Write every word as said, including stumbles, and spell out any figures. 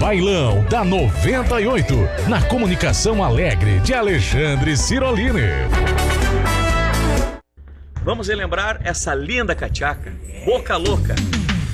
Bailão da noventa e oito, na comunicação alegre de Alexandre Cirolini. Vamos relembrar essa linda cachaca, Boca Louca.